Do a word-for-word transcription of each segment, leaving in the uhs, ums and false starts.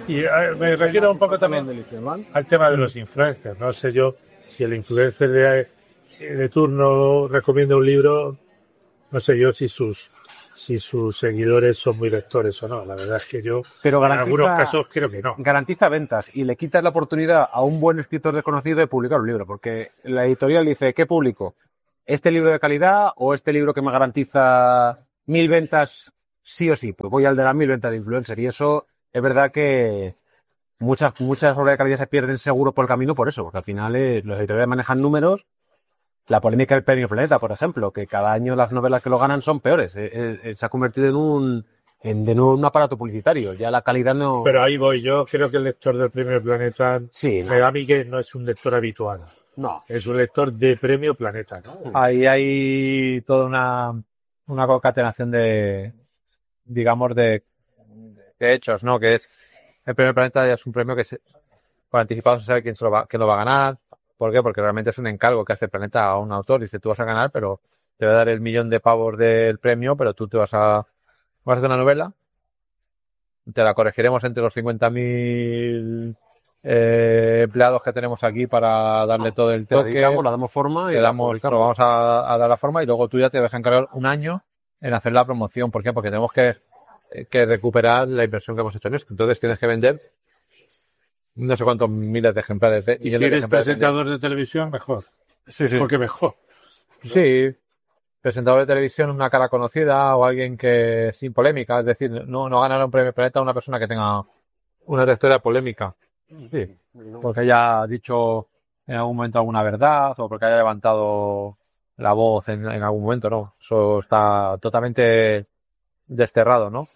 Y eh, me refiero un poco también al tema de los influencers. No sé yo si el influencer de, de turno recomienda un libro, no sé yo si sus si sus seguidores son muy lectores o no. La verdad es que yo, Pero en algunos casos, creo que no. Garantiza ventas y le quitas la oportunidad a un buen escritor desconocido de publicar un libro, porque la editorial dice, ¿qué publico? ¿Este libro de calidad o este libro que me garantiza mil ventas sí o sí? Pues voy al de las mil ventas de influencer, y eso es verdad que muchas, muchas obras de calidad se pierden seguro por el camino por eso, porque al final eh, los editoriales manejan números. La polémica del Premio Planeta, por ejemplo, que cada año las novelas que lo ganan son peores. Eh, eh, se ha convertido en un en de nuevo un aparato publicitario. Ya la calidad no... Pero ahí voy yo. Creo que el lector del Premio Planeta sí, no. me da a mí que no es un lector habitual. No. Es un lector de Premio Planeta, ¿no? Ahí hay toda una, una concatenación de, digamos, de, de hechos, ¿no? Que es, el Premio Planeta ya es un premio que se, por anticipado se sabe quién, se lo va, quién lo va a ganar. ¿Por qué? Porque realmente es un encargo que hace el Planeta a un autor. Dice, tú vas a ganar, pero te voy a dar el millón de pavos del premio, pero tú te vas a, vas a hacer una novela, te la corregiremos entre los cincuenta mil eh, empleados que tenemos aquí para darle todo el toque. Te dedicamos, la damos forma y le damos, claro, vamos a, a dar la forma y luego tú ya te vas a encargar un año en hacer la promoción. ¿Por qué? Porque tenemos que, que recuperar la inversión que hemos hecho en esto. Entonces tienes que vender no sé cuántos miles de ejemplares. De, y si eres presentador de televisión, mejor. Sí, sí. Porque mejor. ¿No? Sí. Presentador de televisión, una cara conocida o alguien que sin polémica. Es decir, no, no ganará un premio Planeta a una persona que tenga una trayectoria polémica. Sí. Porque haya dicho en algún momento alguna verdad o porque haya levantado la voz en, en algún momento, ¿no? Eso está totalmente desterrado, ¿no?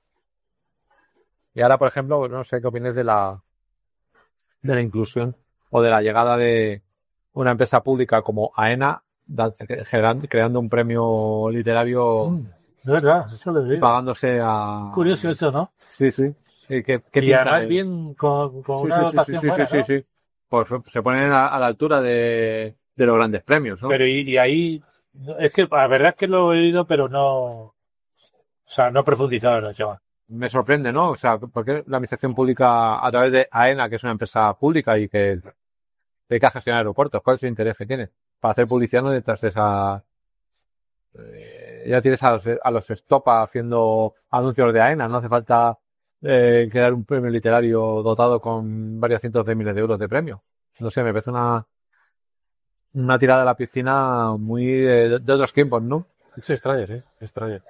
Y ahora, por ejemplo, no sé qué opinas de la de la inclusión o de la llegada de una empresa pública como AENA da, generando, creando un premio literario mm, de verdad, eso lo digo. Pagándose a... Curioso eso, ¿no? Sí, sí. ¿Qué, qué y además bien con, con sí, una sí, dotación sí, sí, buena, sí, ¿no? sí, sí. Pues se ponen a, a la altura de, de los grandes premios, ¿no? Pero y, y ahí, es que la verdad es que lo he oído, pero no, o sea, no he profundizado en el tema. Me sorprende, ¿no? O sea, porque la administración pública, a través de AENA, que es una empresa pública y que dedica a gestionar aeropuertos, ¿cuál es el interés que tiene? Para hacer publicidad no detrás de esa... Eh, ya tienes a los, a los Estopa haciendo anuncios de AENA, no hace falta eh, crear un premio literario dotado con varios cientos de miles de euros de premio. No sé, me parece una una tirada a la piscina muy de, de otros tiempos, ¿no? Es extraño, sí, extraño.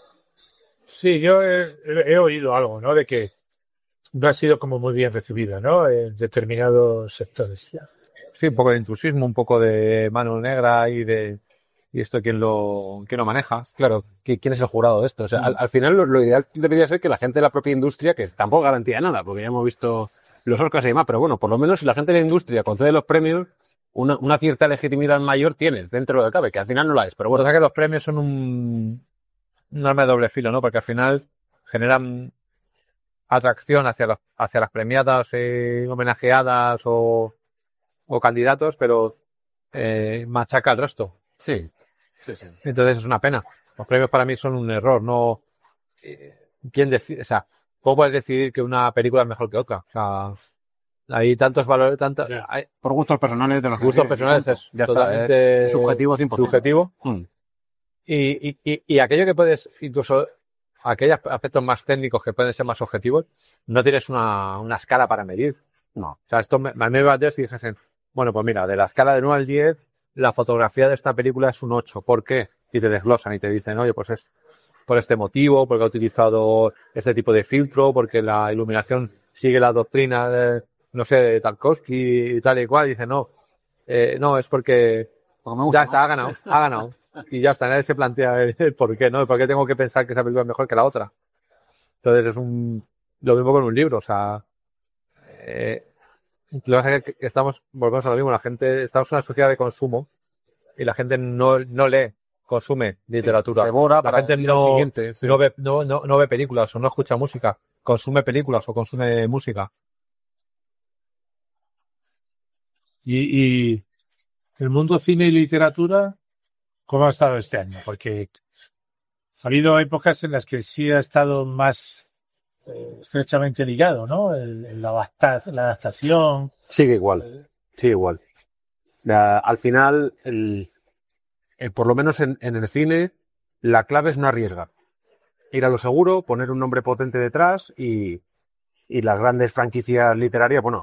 Sí, yo he, he oído algo, ¿no? De que no ha sido como muy bien recibida, ¿no? En determinados sectores. Sí, un poco de intrusismo, un poco de mano negra y de... ¿Y esto quién lo, quién lo maneja? Claro, ¿quién es el jurado de esto? O sea, mm. al, al final lo, lo ideal debería ser que la gente de la propia industria, que tampoco garantía nada, porque ya hemos visto los Oscars y demás, pero bueno, por lo menos si la gente de la industria concede los premios, una, una cierta legitimidad mayor tienes dentro de lo que cabe, que al final no la es, pero bueno. O sea que los premios son un, un arma de doble filo, ¿no? Porque al final generan atracción hacia, los, hacia las premiadas, eh, homenajeadas o, o candidatos, pero eh, machaca al resto. Sí. Sí, sí. Entonces es una pena. Los premios para mí son un error, no... ¿Quién decide? O sea, ¿cómo puedes decidir que una película es mejor que otra? O sea, hay tantos valores, tantos... Yeah. Hay... Por gustos personales de los gustos personales es ya totalmente está, es subjetivo cien por ciento. Subjetivo. Mm. Y, y, y, y aquello que puedes, incluso aquellos aspectos más técnicos que pueden ser más objetivos, no tienes una, una escala para medir. No. O sea, esto me, me va a decir si dijesen, bueno, pues mira, de la escala de nueve al diez, la fotografía de esta película es un ocho. ¿Por qué? Y te desglosan y te dicen, oye, pues es por este motivo, porque ha utilizado este tipo de filtro, porque la iluminación sigue la doctrina de, no sé, de Tarkovsky y tal y cual. Y dicen, no, eh, no, es porque, porque ya está, ha ganado, ha ganado. Y ya está, nadie se plantea el, el por qué, ¿no? ¿Por qué tengo que pensar que esa película es mejor que la otra? Entonces es un, lo mismo con un libro, o sea, eh, lo que estamos, volvemos a lo mismo, la gente, estamos en una sociedad de consumo y la gente no, no lee, consume literatura. Sí, devora, la gente no, siguiente, sí. no, ve, no, no, no ve películas o no escucha música, consume películas o consume música. Y, y el mundo cine y literatura, ¿cómo ha estado este año? Porque ha habido épocas en las que sí ha estado más eh, estrechamente ligado, ¿no? El, el, la, adapta, la adaptación. Sigue igual, sigue igual. La, al final, el, el, por lo menos en, en el cine, la clave es no arriesgar. Ir a lo seguro, poner un nombre potente detrás y, y las grandes franquicias literarias, bueno,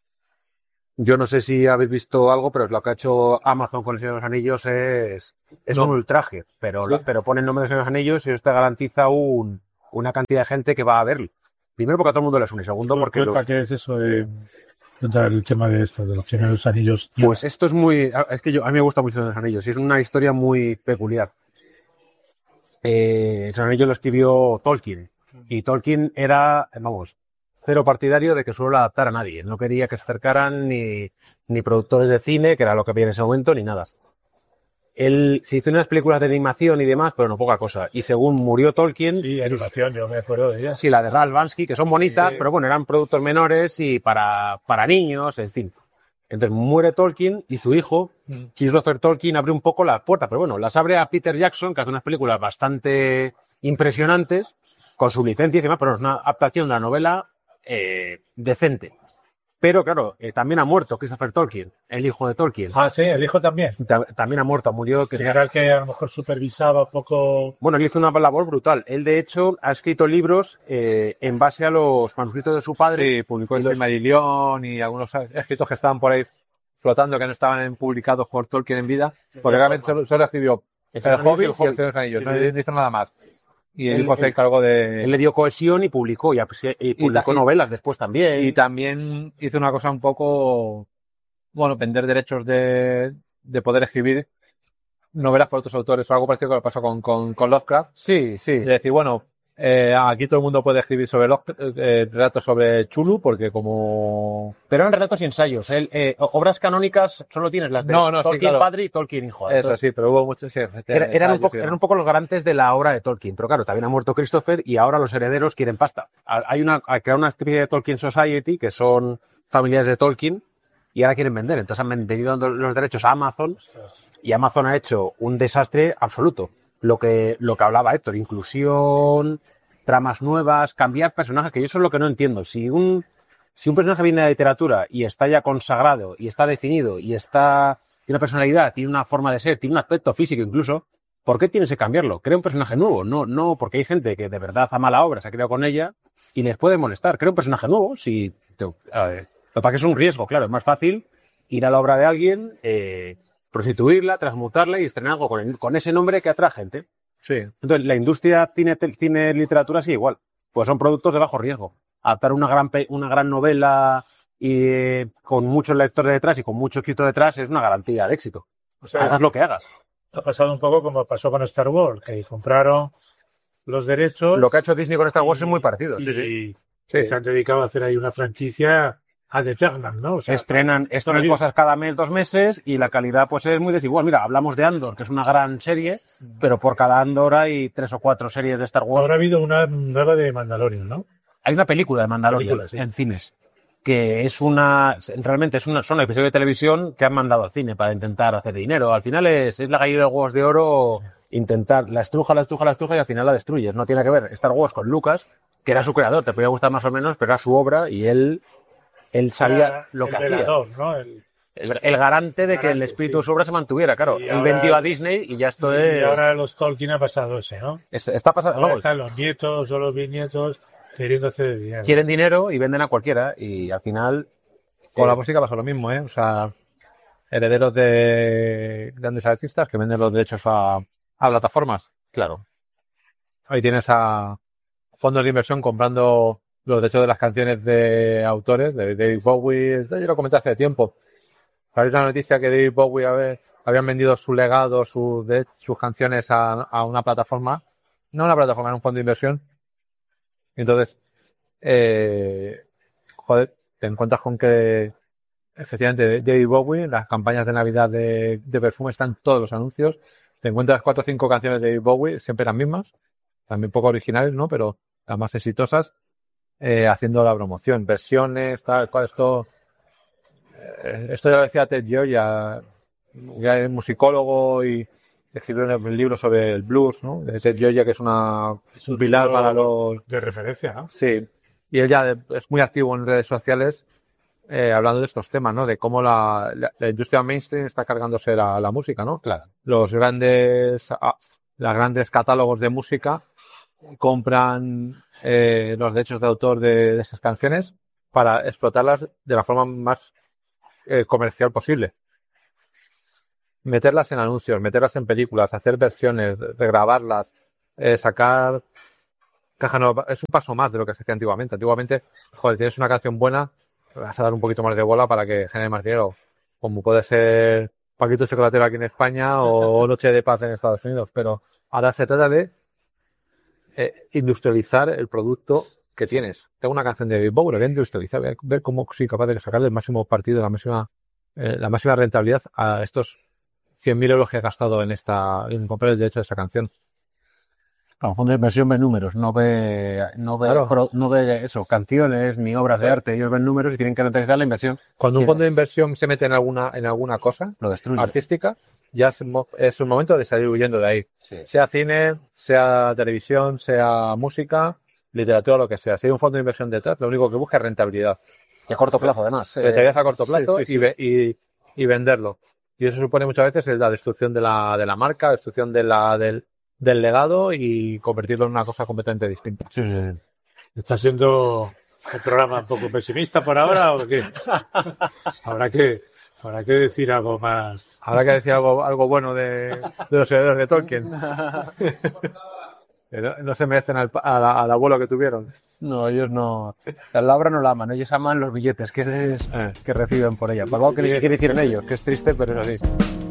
yo no sé si habéis visto algo, pero lo que ha hecho Amazon con El Señor de los Anillos es, es no. un ultraje, pero, sí. pero pone el nombre de El Señor de los Anillos y esto te garantiza un, una cantidad de gente que va a verlo. Primero porque a todo el mundo le suena y segundo porque... Los... ¿Qué es eso de el tema de esto, de los Señor de los Anillos? Pues esto es muy... Es que yo, a mí me gusta mucho los Anillos y es una historia muy peculiar. Eh, El Señor de los Anillos lo escribió Tolkien y Tolkien era, vamos... cero partidario de que suelo adaptar a nadie. No quería que se acercaran ni, ni productores de cine, que era lo que había en ese momento, ni nada. Él se hizo unas películas de animación y demás, pero no poca cosa. Y según murió Tolkien... Sí, animación, yo me acuerdo de ellas. Sí, la de Ralph Bansky, que son bonitas, sí. Pero bueno, eran productos menores y para, para niños, en fin. Entonces muere Tolkien y su hijo, mm. Christopher Tolkien, abre un poco las puertas. Pero bueno, las abre a Peter Jackson, que hace unas películas bastante impresionantes, con su licencia y demás, pero es una adaptación de la novela Eh, decente. Pero claro, eh, también ha muerto Christopher Tolkien, el hijo de Tolkien. Ah, sí, el hijo también. Ta- también ha muerto, murió. Que era el que a lo mejor supervisaba poco. Bueno, él hizo una labor brutal. Él, de hecho, ha escrito libros eh, en base a los manuscritos de su padre. Sí, publicó el Silmarillion y algunos escritos que estaban por ahí flotando, que no estaban publicados por Tolkien en vida, porque realmente solo, solo escribió El Hobbit y El Señor de los Anillos, no hizo nada más. Y el hijo se encargó de... Él le dio cohesión y publicó, y, y publicó y, novelas después también. Y también hizo una cosa un poco... Bueno, vender derechos de, de poder escribir novelas por otros autores, o algo parecido que lo pasó con, con, con Lovecraft. Sí, sí. Es decir, bueno, eh, aquí todo el mundo puede escribir sobre Lovecraft, eh, relatos sobre Chulu, porque como... Pero eran relatos y ensayos. ¿eh? Eh, obras canónicas solo tienes las de no, no, Tolkien sí, claro. padre y Tolkien hijo. Eso Entonces, sí, pero hubo muchos... Sí, era, eran, un poco, eran un poco los garantes de la obra de Tolkien. Pero claro, también ha muerto Christopher y ahora los herederos quieren pasta. Hay una, hay creado una especie de Tolkien Society, que son familiares de Tolkien, y ahora quieren vender. Entonces han vendido los derechos a Amazon y Amazon ha hecho un desastre absoluto. Lo que, lo que hablaba Héctor, inclusión, tramas nuevas, cambiar personajes, que yo eso es lo que no entiendo. Si un, si un personaje viene de la literatura y está ya consagrado y está definido y está, tiene una personalidad, tiene una forma de ser, tiene un aspecto físico incluso, ¿por qué tienes que cambiarlo? Crea un personaje nuevo. No, no, porque hay gente que de verdad ama la obra, se ha creado con ella y les puede molestar. Crea un personaje nuevo, si, te, a ver, lo para que es un riesgo, claro, es más fácil ir a la obra de alguien, eh, prostituirla, transmutarla y estrenar algo con, el, con ese nombre que atrae gente. Sí. Entonces, la industria cine, cine literatura sí igual. Pues son productos de bajo riesgo. Adaptar una gran, una gran novela y eh, con muchos lectores detrás y con mucho escrito detrás es una garantía de éxito. O sea, hagas lo que hagas. Ha pasado un poco como pasó con Star Wars, que compraron los derechos. Lo que ha hecho Disney con Star Wars y, es muy parecido. Y, sí, sí. Y sí. se han dedicado a hacer ahí una franquicia ad eternam, ¿no? O sea, estrenan, estrenan cosas cada mes, dos meses y la calidad pues es muy desigual. Mira, hablamos de Andor, que es una gran serie, pero por cada Andor hay tres o cuatro series de Star Wars. Ahora ha habido una nueva de Mandalorian, ¿no? Hay una película de Mandalorian película, sí. en cines, que es una, realmente es una, son episodios de televisión que han mandado al cine para intentar hacer dinero. Al final es, es la gallina de huevos de oro, intentar, la estruja, la estruja, la estruja y al final la destruyes. No tiene que ver Star Wars con Lucas, que era su creador, te podía gustar más o menos, pero era su obra y él Él sabía Era lo que el hacía. velador, ¿no? El, el, el garante de garante, que el espíritu sí. de su obra se mantuviera, claro. Y él ahora, vendió a Disney y ya esto y es... Y ahora los Tolkien ha pasado ese, ¿no? Es, está pasando... Ahora están los nietos o los bisnietos queriendo hacer dinero. Quieren dinero y venden a cualquiera y al final... Con eh, la música pasa lo mismo, ¿eh? O sea, herederos de grandes artistas que venden los derechos a, a plataformas. Claro. Ahí tienes a fondos de inversión comprando los derechos de las canciones de autores, de David Bowie. Yo lo comenté hace tiempo. Sabéis la noticia que David Bowie había, habían vendido su legado, su, de, sus canciones a, a una plataforma. No una plataforma, era un fondo de inversión. Entonces, eh, joder, te encuentras con que efectivamente David Bowie, las campañas de Navidad de, de perfume están todos los anuncios. Te encuentras cuatro o cinco canciones de David Bowie, siempre las mismas. También poco originales, ¿no? Pero las más exitosas. Eh, haciendo la promoción, versiones, tal cual, esto eh, esto ya lo decía Ted Gioia, ya es musicólogo y escribió un libro sobre el blues, ¿no? De Ted Gioia, que es una es un pilar para los... de referencia, ¿no? Sí, y él ya es muy activo en redes sociales eh, hablando de estos temas, ¿no? De cómo la, la, la industria mainstream está cargándose la, la música, ¿no? Claro. Los grandes, ah, los grandes catálogos de música compran eh, los derechos de autor de, de esas canciones para explotarlas de la forma más eh, comercial posible. Meterlas en anuncios, meterlas en películas, hacer versiones, regrabarlas, eh, sacar caja nueva. Es un paso más de lo que se hacía antiguamente. Antiguamente, joder, tienes una canción buena, vas a dar un poquito más de bola para que genere más dinero, como puede ser Paquito Chocolatero aquí en España o Noche de Paz en Estados Unidos, pero ahora se trata de eh, industrializar el producto que tienes. Tengo una canción de David Bowie, voy a industrializar, voy a ver cómo soy capaz de sacarle el máximo partido, la máxima, eh, la máxima rentabilidad a estos cien mil euros que he gastado en esta, en comprar el derecho de esa canción. A un fondo de inversión ve números, no ve, no ve, Claro. pro, no ve eso, canciones ni obras de arte. Ellos ven números y tienen que rentabilizar la inversión. Cuando un Sí, fondo de inversión se mete en alguna, en alguna cosa lo destruye. artística, ya es, mo- es un momento de salir huyendo de ahí. Sí. Sea cine, sea televisión, sea música, literatura, lo que sea. Si hay un fondo de inversión detrás, lo único que busca es rentabilidad. Y a corto plazo, además. eh, Rentabilidad a corto sí, plazo sí, sí. Y, ve- y, y venderlo. Y eso supone muchas veces la destrucción de la, de la marca, la destrucción de la, del, del legado y convertirlo en una cosa completamente distinta. Sí, sí, sí. ¿Está siendo el programa un poco pesimista por ahora o qué? Habrá que, habrá que decir algo más. Habrá que decir algo, algo bueno de, de los seguidores de Tolkien. Que no, no se merecen al, pa- al, al abuelo que tuvieron. No, ellos no. La obra no la aman, ellos aman los billetes que, les- Eh. que reciben por ella. Por algo que ni siquiera hicieron ellos, que es triste, pero es así.